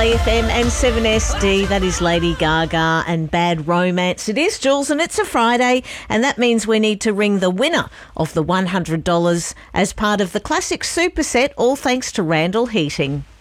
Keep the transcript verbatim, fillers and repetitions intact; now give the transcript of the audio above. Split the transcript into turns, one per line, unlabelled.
Play F M and seven S D. That is Lady Gaga and Bad Romance. It is, Jules, and it's a Friday, and that means we need to ring the winner of the one hundred dollars as part of the classic superset, all thanks to Randall Heating.